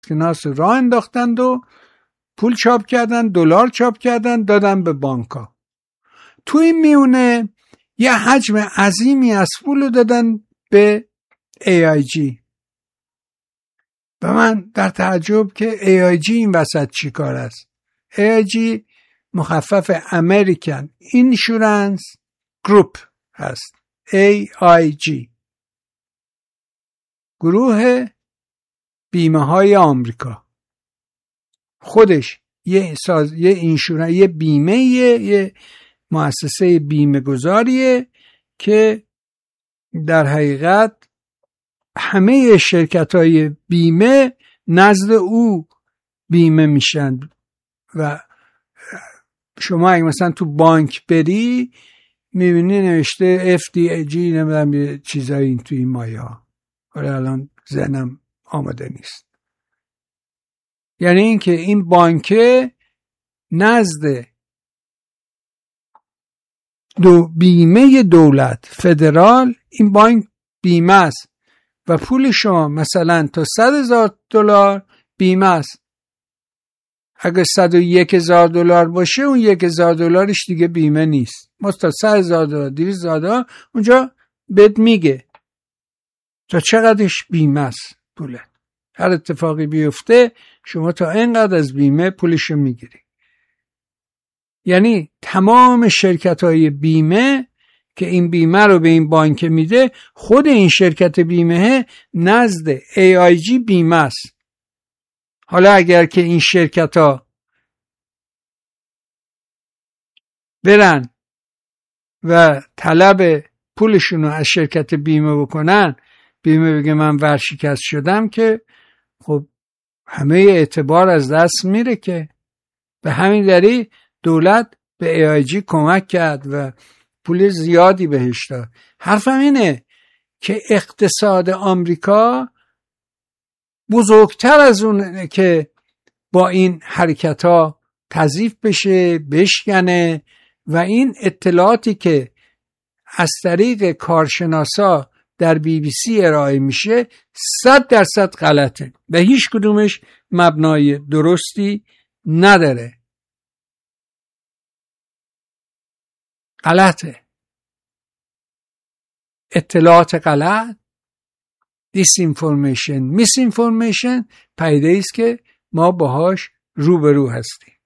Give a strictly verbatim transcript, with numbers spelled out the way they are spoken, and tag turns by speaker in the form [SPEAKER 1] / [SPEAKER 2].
[SPEAKER 1] اسکناس رو راه انداختند و پول چاپ کردن، دلار چاپ کردن، دادن به بانک‌ها. تو این میونه یه حجم عظیمی از پول رو دادن به ای آی جی و من در تعجب که ای آی جی این وسط چی کار است. ای آی جی مخفف امریکن اینشورنس گروپ هست. ای آی جی گروه بیمه های آمریکا. خودش یه ساز یه اینشورنس یه بیمه یه مؤسسه بیمه گذاریه که در حقیقت همه شرکت های بیمه نزد او بیمه میشن و شما اگه مثلا تو بانک بری میبینی نوشته اف دی ای جی نمیدونم چیزایی این توی این مایه ها. حالا الان ذهنم آماده نیست. یعنی این که این بانک نزد دو بیمه دولت فدرال این بانک بیمه است و پول شما مثلا تا صد هزار دلار بیمه است. اگه صد و یک هزار دلار باشه اون یک هزار دلارش دیگه بیمه نیست. ما تا صد هزار دلار دویست هزار دلار اونجا بهت میگه تا چقدرش بیمه است پولت. هر اتفاقی بیفته شما تا اینقدر از بیمه پولشو میگیری. یعنی تمام شرکت های بیمه که این بیمه رو به این بانک میده، خود این شرکت بیمه نزد ای آی جی بیمه است. حالا اگر که این شرکت ها برن و طلب پولشون رو از شرکت بیمه بکنن، بیمه بگه من ورشکست شدم، که خب همه اعتبار از دست میره. که به همین دلیل دولت به ای آی جی کمک کرد و پول زیادی بهش داد. حرفم اینه که اقتصاد آمریکا بزرگتر از اون که با این حرکت ها تضعیف بشه، بشکنه و این اطلاعاتی که از طریق کارشناسا در بی بی سی ارائه میشه صد درصد غلطه و هیچ کدومش مبنای درستی نداره. غلطه. اطلاعات غلط، دیس اینفورمیشن، میس اینفورمیشن پیداییست که ما باهاش روبرو هستیم.